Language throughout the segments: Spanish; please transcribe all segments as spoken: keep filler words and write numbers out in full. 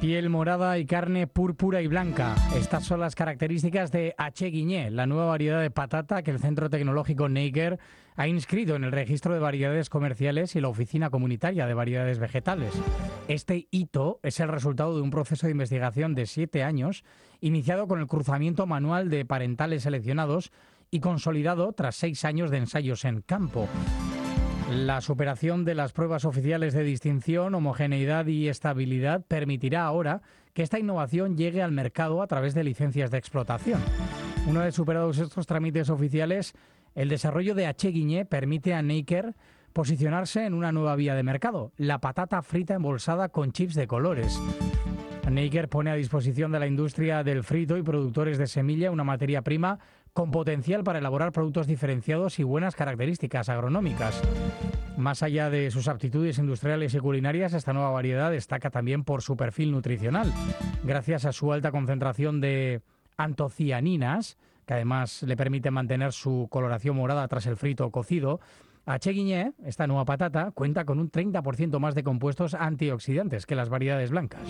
Piel morada y carne púrpura y blanca. Estas son las características de H. Guiñé, la nueva variedad de patata que el Centro Tecnológico Neiker ha inscrito en el Registro de Variedades Comerciales y la Oficina Comunitaria de Variedades Vegetales. Este hito es el resultado de un proceso de investigación de siete años, iniciado con el cruzamiento manual de parentales seleccionados y consolidado tras seis años de ensayos en campo. La superación de las pruebas oficiales de distinción, homogeneidad y estabilidad permitirá ahora que esta innovación llegue al mercado a través de licencias de explotación. Una vez superados estos trámites oficiales, el desarrollo de H. Guiñé permite a Neiker posicionarse en una nueva vía de mercado, la patata frita embolsada con chips de colores. Neiker pone a disposición de la industria del frito y productores de semilla una materia prima con potencial para elaborar productos diferenciados y buenas características agronómicas. Más allá de sus aptitudes industriales y culinarias, esta nueva variedad destaca también por su perfil nutricional, gracias a su alta concentración de antocianinas, que además le permite mantener su coloración morada tras el frito o cocido. H. Guiñé, esta nueva patata, cuenta con un treinta por ciento más de compuestos antioxidantes que las variedades blancas.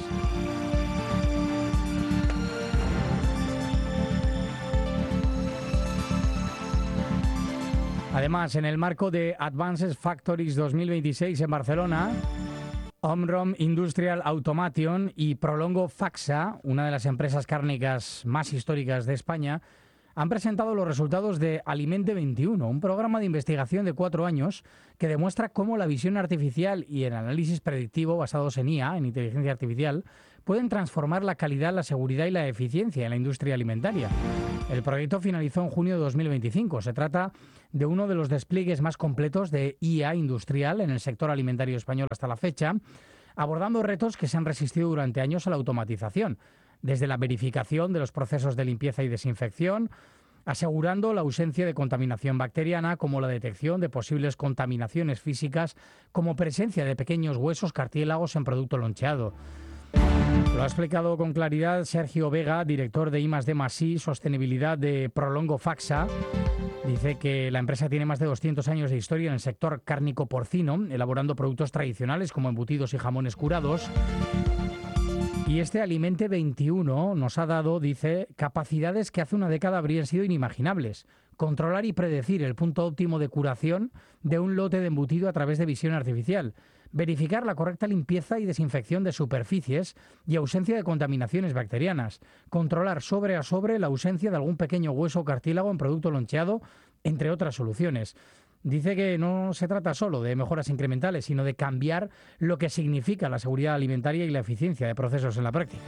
Además, en el marco de Advanced Factories dos mil veintiséis en Barcelona, Omron Industrial Automation y Prolongo Faxa, una de las empresas cárnicas más históricas de España, han presentado los resultados de Alimente veintiuno, un programa de investigación de cuatro años que demuestra cómo la visión artificial y el análisis predictivo basados en I A, en inteligencia artificial, pueden transformar la calidad, la seguridad y la eficiencia en la industria alimentaria. El proyecto finalizó en junio de dos mil veinticinco. Se trata de uno de los despliegues más completos de I A industrial en el sector alimentario español hasta la fecha, abordando retos que se han resistido durante años a la automatización, desde la verificación de los procesos de limpieza y desinfección, asegurando la ausencia de contaminación bacteriana, como la detección de posibles contaminaciones físicas, como presencia de pequeños huesos cartílagos en producto loncheado. Lo ha explicado con claridad Sergio Vega, director de I más D más I, Sostenibilidad de Prolongo Faxa. Dice que la empresa tiene más de doscientos años de historia en el sector cárnico porcino, elaborando productos tradicionales como embutidos y jamones curados. Y este Alimente veintiuno nos ha dado, dice, capacidades que hace una década habrían sido inimaginables. Controlar y predecir el punto óptimo de curación de un lote de embutido a través de visión artificial. Verificar la correcta limpieza y desinfección de superficies y ausencia de contaminaciones bacterianas. Controlar sobre a sobre la ausencia de algún pequeño hueso o cartílago en producto loncheado, entre otras soluciones. Dice que no se trata solo de mejoras incrementales, sino de cambiar lo que significa la seguridad alimentaria y la eficiencia de procesos en la práctica.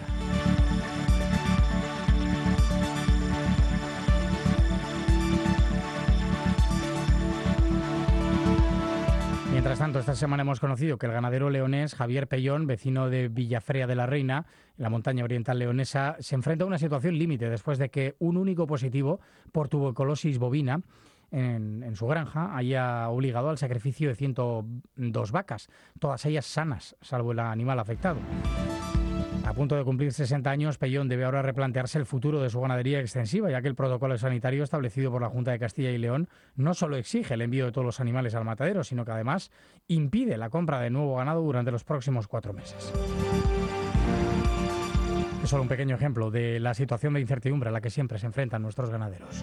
Mientras tanto, esta semana hemos conocido que el ganadero leonés Javier Pellón, vecino de Villafrea de la Reina, en la montaña oriental leonesa, se enfrenta a una situación límite después de que un único positivo por tuberculosis bovina En, en su granja haya obligado al sacrificio de ciento dos vacas, todas ellas sanas, salvo el animal afectado. A punto de cumplir sesenta años, Pellón debe ahora replantearse el futuro de su ganadería extensiva, ya que el protocolo sanitario establecido por la Junta de Castilla y León no solo exige el envío de todos los animales al matadero, sino que además impide la compra de nuevo ganado durante los próximos cuatro meses. Es solo un pequeño ejemplo de la situación de incertidumbre a la que siempre se enfrentan nuestros ganaderos.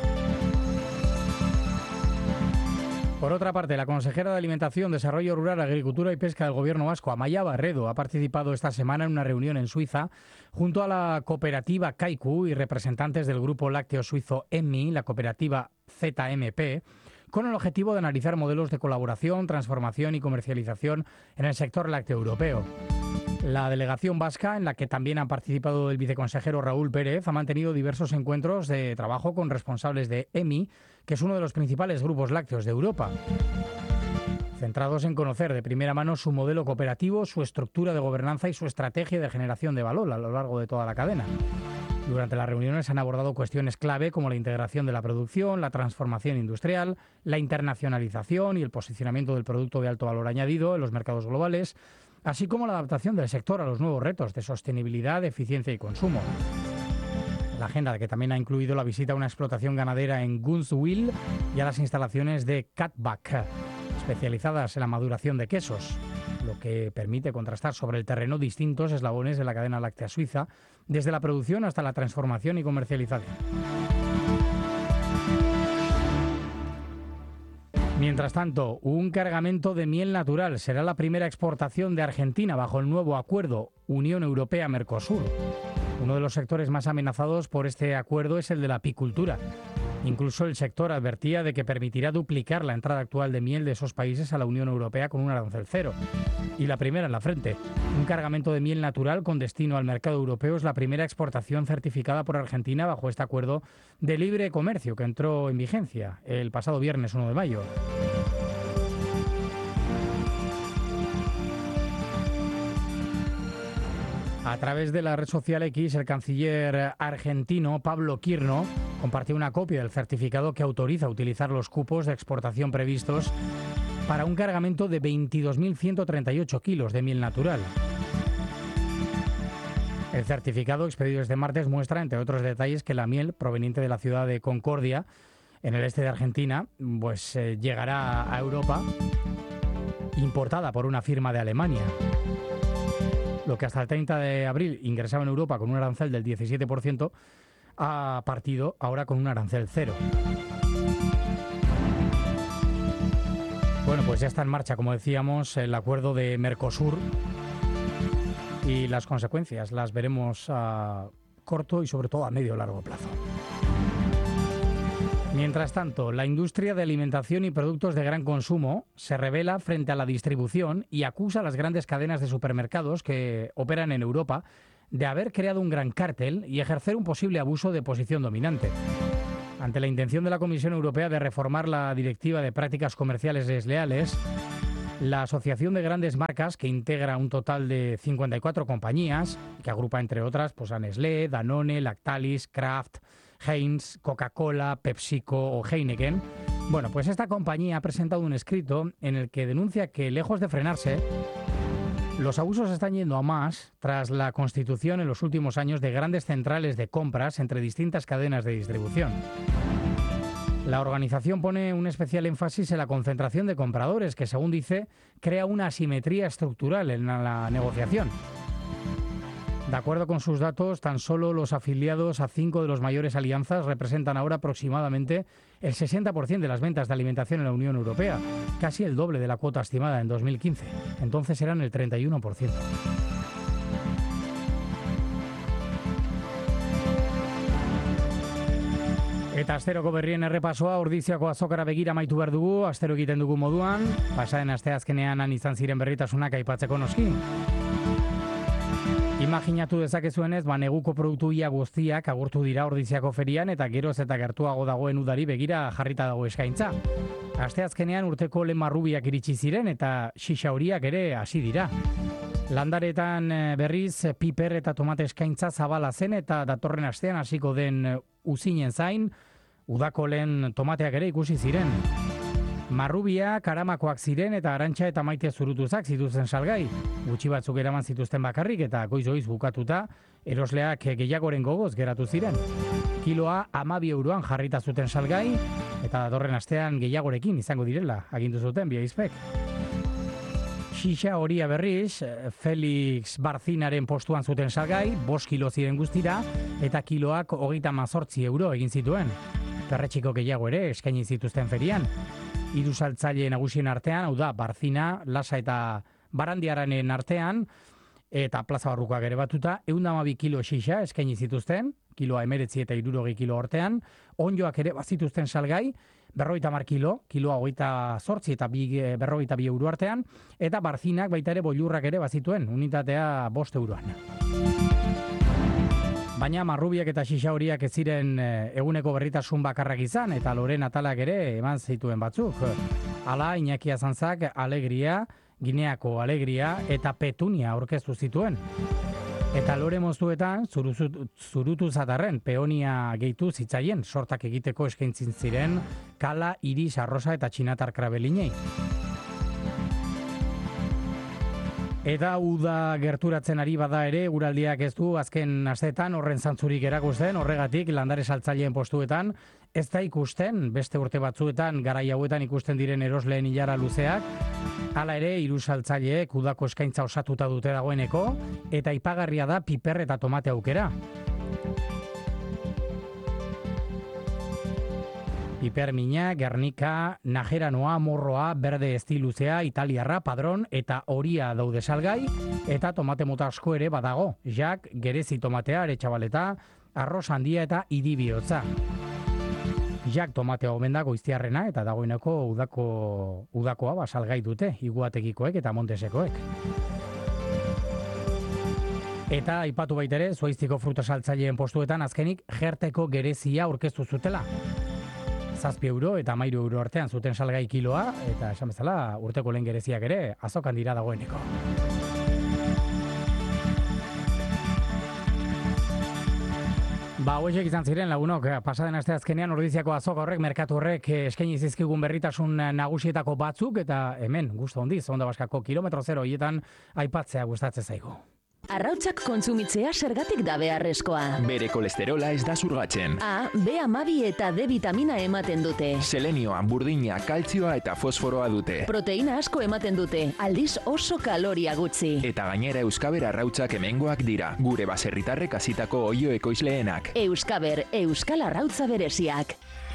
Por otra parte, la consejera de Alimentación, Desarrollo Rural, Agricultura y Pesca del Gobierno vasco, Amaia Barredo, ha participado esta semana en una reunión en Suiza junto a la cooperativa Kaiku y representantes del grupo lácteo suizo E M I, la cooperativa Z M P, con el objetivo de analizar modelos de colaboración, transformación y comercialización en el sector lácteo europeo. La delegación vasca, en la que también ha participado el viceconsejero Raúl Pérez, ha mantenido diversos encuentros de trabajo con responsables de E M I, que es uno de los principales grupos lácteos de Europa, centrados en conocer de primera mano su modelo cooperativo, su estructura de gobernanza y su estrategia de generación de valor a lo largo de toda la cadena. Durante las reuniones han abordado cuestiones clave como la integración de la producción, la transformación industrial, la internacionalización y el posicionamiento del producto de alto valor añadido en los mercados globales, así como la adaptación del sector a los nuevos retos de sostenibilidad, eficiencia y consumo. La agenda, que también ha incluido la visita a una explotación ganadera en Gunzwil y a las instalaciones de Katbach, especializadas en la maduración de quesos. lo que permite contrastar sobre el terreno distintos eslabones de la cadena láctea suiza, desde la producción hasta la transformación y comercialización. Mientras tanto, un cargamento de miel natural será la primera exportación de Argentina bajo el nuevo acuerdo Unión Europea-Mercosur. Uno de los sectores más amenazados por este acuerdo es el de la apicultura. Incluso el sector advertía de que permitirá duplicar la entrada actual de miel de esos países a la Unión Europea con un arancel cero. Y la primera en la frente. Un cargamento de miel natural con destino al mercado europeo es la primera exportación certificada por Argentina bajo este acuerdo de libre comercio que entró en vigencia el pasado viernes uno de mayo. A través de la red social X, el canciller argentino Pablo Quirno compartió una copia del certificado que autoriza utilizar los cupos de exportación previstos para un cargamento de veintidós mil ciento treinta y ocho kilos de miel natural. El certificado expedido este martes muestra, entre otros detalles, que la miel proveniente de la ciudad de Concordia, en el este de Argentina, pues eh, llegará a Europa importada por una firma de Alemania. Lo que hasta el treinta de abril ingresaba en Europa con un arancel del diecisiete por ciento, ha partido ahora con un arancel cero. Bueno, pues ya está en marcha, como decíamos, el acuerdo de Mercosur y las consecuencias las veremos a corto y sobre todo a medio largo plazo. Mientras tanto, la industria de alimentación y productos de gran consumo se revela frente a la distribución y acusa a las grandes cadenas de supermercados que operan en Europa de haber creado un gran cártel y ejercer un posible abuso de posición dominante. Ante la intención de la Comisión Europea de reformar la Directiva de Prácticas Comerciales Desleales, la Asociación de Grandes Marcas, que integra un total de cincuenta y cuatro compañías, que agrupa entre otras pues, a Nestlé, Danone, Lactalis, Kraft, Heinz, Coca-Cola, PepsiCo o Heineken. Bueno, pues esta compañía ha presentado un escrito en el que denuncia que, lejos de frenarse, los abusos están yendo a más tras la constitución en los últimos años de grandes centrales de compras entre distintas cadenas de distribución. La organización pone un especial énfasis en la concentración de compradores, que, según dice, crea una asimetría estructural en la negociación. De acuerdo con sus datos, tan solo los afiliados a cinco de las mayores alianzas representan ahora aproximadamente el sesenta por ciento de las ventas de alimentación en la Unión Europea, casi el doble de la cuota estimada en dos mil quince. Entonces eran el treinta y uno por ciento. Eta asteroko berrien errepasoa ordiziako azokara begira amaitu behar dugu, astero egiten dugu moduan, pasaren asteazkenean han izan ziren berritasunak aipatzeko noski. Imaginatu dezakezuenez, ba, neguko produktu ia guztiak agurtu dira Ordiziako ferian eta geroz eta gertuago dagoen udari begira jarrita dago eskaintza. Asteazkenean urteko lehen marrubiak iritsi ziren eta xixa horiak ere hasi dira. Landaretan berriz piper eta tomate eskaintza zabala zen eta datorren astean hasiko den uzinen zain, udako lehen tomateak ere ikusi ziren. Marrubia, karamakoak ziren eta arantxa eta maite zurutuzak zituzten salgai. Gutxi batzuk eraman zituzten bakarrik eta goiz-goiz bukatuta, erosleak gehiagoren gogoz geratu ziren. Kiloa hamabi euroan jarrita zuten salgai eta datorren astean gehiagorekin izango direla, agindu zuten Biaizpek. Xixa horia berriz, Felix Barzinaren postuan zuten salgai, bost kilo ziren guztira, eta kiloak hogeita hamazortzi euro egin zituen. Perretxiko gehiago ere eskaini zituzten ferian. Hiru saltzaile nagusien artean, hau da, Barzina, Lasa eta Barandiaranen artean, eta Plaza Barrukoak ere batuta, ehun eta hamabi kilo xixa eskaini zituzten, kiloa emeretzi eta hirurogei kilo artean, onjoak ere bazituzten salgai, berrogeita hamar kilo, kiloa hogeita zortzi eta bi, berrogeita bi euro artean, eta Barzinak baita ere boilurrak ere bazituen, unitatea bost euroan. Baina marrubiak eta xixa horiak ez ziren eguneko berritasun bakarrak izan, eta loren atalak ere eman zituen batzuk. Hala, Iñaki Azantzak Alegria, Gineako Alegria eta Petunia aurkeztu zituen. Eta lore moztuetan, zurutu zatarren, peonia gehitu zitzaien, sortak egiteko eskaintzin ziren, kala, iris, arrosa eta txinatar krabelinei. Eta uda gerturatzen ari bada ere, uraldiak ez du azken asteetan horren zantzurik erakusten, horregatik landare saltzaileen postuetan, ez da ikusten, beste urte batzuetan, garai hauetan ikusten diren erosleen ilara luzeak, Hala ere, hiru saltzaileek udako eskaintza osatuta dute dagoeneko, eta aipagarria da piper eta tomate aukera. Piper mina, Gernika, Najeranoa, Morroa, Berde Estiluzea, Italiarra, Padron eta Horia daude salgai, eta tomate mota asko ere badago. Jak, gerezi tomatea, aretxabaleta, arroz handia eta idibihotza. Jak tomatea omen da goiztiarrena eta dagoeneko udako, udakoa ba, salgai dute, iguatekikoek eta montesekoek. Eta aipatu baitere, Zuaiztiko fruta saltzaileen postuetan azkenik jerteko gerezia aurkeztu zutela. Zazpi euro eta hamairu euro artean zuten salgai kiloa, eta esan bezala urteko lehen gereziak ere azokan dira dagoeneko. Ba, hauek izan ziren lagunok, pasaden aste azkenean Ordiziako azoka horrek, merkatu horrek eskaini zizkigun berritasun nagusietako batzuk, eta hemen, gustu handiz, Onda Baskako kilometro zero hietan aipatzea gustatzen zaigu. Arrautzak kontsumitzea zergatik da beharrezkoa. Bere kolesterola ez da zurgatzen. A, B hamabi eta D vitamina ematen dute. Selenioa, burdina, kaltzioa eta fosforoa dute. Proteina asko ematen dute, aldiz oso kaloria gutxi. Eta gainera Euskaber arrautzak hemengoak dira, gure baserritarrek hasitako oio ekoizleenak. Euskaber, Euskal Arrautza bereziak.